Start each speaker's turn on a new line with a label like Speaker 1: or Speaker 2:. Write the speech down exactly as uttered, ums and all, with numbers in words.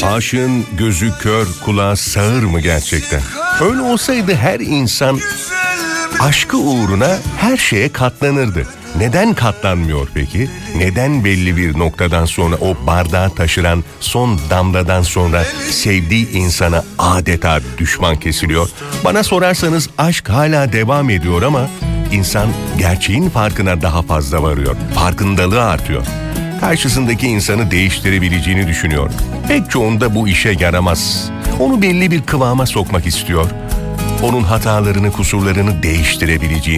Speaker 1: Aşığın gözü kör, kulağı sağır mı gerçekten? Öyle olsaydı her insan aşkı uğruna her şeye katlanırdı. Neden katlanmıyor peki? Neden belli bir noktadan sonra o bardağı taşıran son damladan sonra sevdiği insana adeta düşman kesiliyor? Bana sorarsanız aşk hala devam ediyor ama insan gerçeğin farkına daha fazla varıyor. Farkındalığı artıyor. Karşısındaki insanı değiştirebileceğini düşünüyor. Pek çoğunda bu işe yaramaz. Onu belli bir kıvama sokmak istiyor. Onun hatalarını, kusurlarını değiştirebileceğini